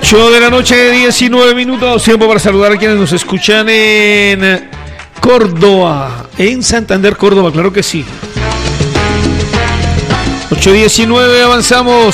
8 de la noche, 19 minutos. Tiempo para saludar a quienes nos escuchan en Córdoba, en Santander, Córdoba, claro que sí. 8:19, avanzamos.